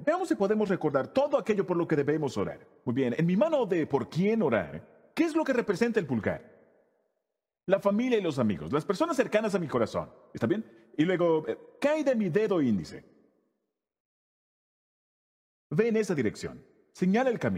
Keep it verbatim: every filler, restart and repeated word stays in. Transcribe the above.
Veamos si podemos recordar todo aquello por lo que debemos orar. Muy bien, en mi mano de por quién orar, ¿qué es lo que representa el pulgar? La familia y los amigos, las personas cercanas a mi corazón. ¿Está bien? Y luego, eh, ¿qué hay de mi dedo índice? Ve en esa dirección. Señala el camino.